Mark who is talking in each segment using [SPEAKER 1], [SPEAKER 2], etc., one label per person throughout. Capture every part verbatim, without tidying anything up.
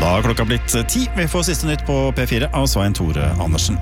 [SPEAKER 1] Da har klokka blitt ti. Vi får siste nytt på P fire av Svein Tore Andersen.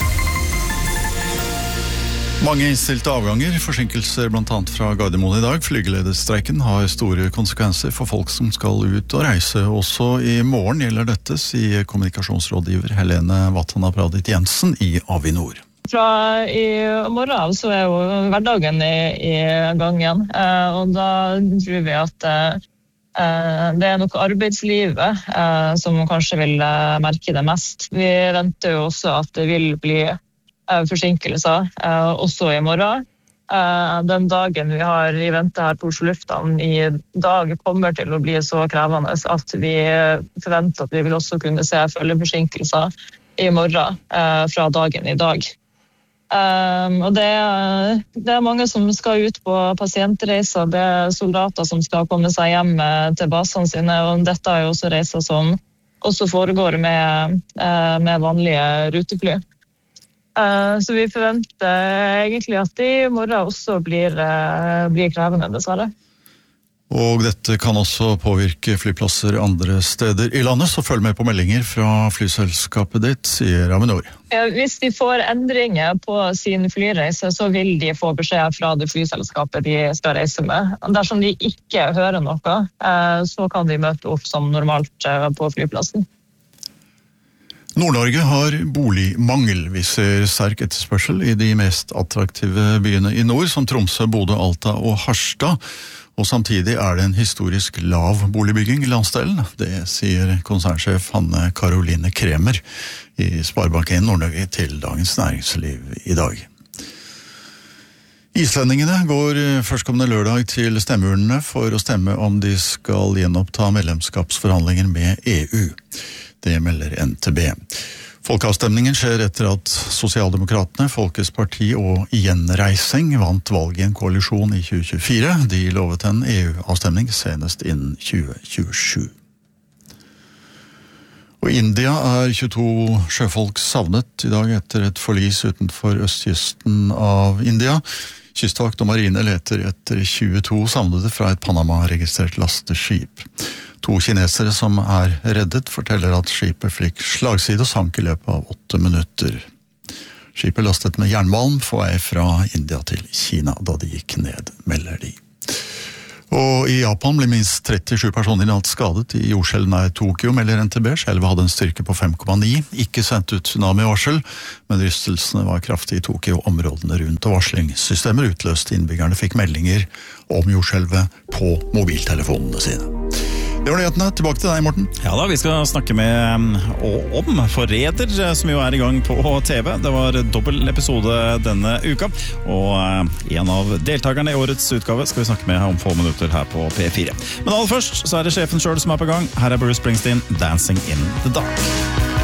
[SPEAKER 2] Mange innstilte avganger, forsinkelser blant annet fra Gardermoen i dag. Flygelederstreiken har store konsekvenser for folk som skal ut og reise. Også i morgen gjelder dette, sier kommunikasjonsrådgiver Helene Vatana Pradit Jensen i Avinor.
[SPEAKER 3] Fra i morgen av så er jo hverdagen i, i gang igjen, eh, og da tror vi at eh, det er nok arbeidslivet eh, som kanskje vil eh, merke det mest. Vi venter jo også at det vil bli eh, forsinkelser, eh, også i morgen. Eh, den dagen vi har i vente her på Oslo Lufthavn i dag kommer til å bli så krevende at vi forventer at vi vil også kunne se følgeforsinkelser i morgen eh, fra dagen i dag. Um, og det er, det er mange som skal ut på pasientreiser, det er soldater som skal komme seg hjem til basene sine, og dette er jo også reiser som også foregår med, med vanlige rutefly. Uh, så vi forventer egentlig at det i morgen også blir, blir krevende, dessverre.
[SPEAKER 2] Og dette kan også påvirke flyplasser andre steder i landet, så følg med på meldinger fra flyselskapet ditt, sier Avinor.
[SPEAKER 3] Hvis de får endringer på sin flyreise, så vil de få beskjed fra det flyselskapet de skal reise med. Dersom de ikke hører noe, så kan de møte opp som normalt på flyplassen.
[SPEAKER 2] Nord-Norge har boligmangel. Vi ser sterk etterspørsel i de mest attraktive byene i nord, som Tromsø, Bodø, Alta og Harstad. Og samtidig er det en historisk lav boligbygging i landsdelen. Det sier konsernsjef Hanne Karoline Kremer i Sparebank en Nord-Norge til Dagens Næringsliv i dag. Islendingene går førstkommende lørdag til stemmeurnene for å stemme om de skal gjenoppta medlemskapsforhandlinger med E U. Det melder N T B. Folkeavstemningen skjer etter at Sosialdemokratene, Folkets Parti og Gjenreising vant valget i en koalisjon i tjue tjuefire. De lovet en E U-avstemning senest innen tjue tjuesju. Og i India er tjueto sjøfolk savnet i dag etter et forlis utenfor østkysten av India. Kystvakt og marine leter etter tjueto savnede fra et Panama-registrert lasteskip. To kinesere som er reddet forteller at skipet fikk slagside og sank i løpet av åtte minutter. Skipet lastet med jernmalm på vei fra India til Kina da de gikk ned, melder de. Og i Japan ble minst trettisju personer natt skadet i jordskjelv nær Tokyo, melder N T B. Skjelvet hadde en styrke på fem komma ni, ikke sendt ut tsunami-varsel, men rystelsene var kraftige i Tokyo, områdene rundt, og varslingssystemer utløste innbyggerne fikk meldinger om jordskjelvet på mobiltelefonene sine. Det var nyhetene. Tilbake til deg, Morten.
[SPEAKER 1] Ja da, vi skal snakke med og om Forræder, som jo er i gang på T V. Det var dobbel episode denne uka, og en av deltakerne i årets utgave skal vi snakke med om få minutter her på P fire. Men aller først så er det sjefen selv som er på gang. Her er Bruce Springsteen, Dancing in the Dark.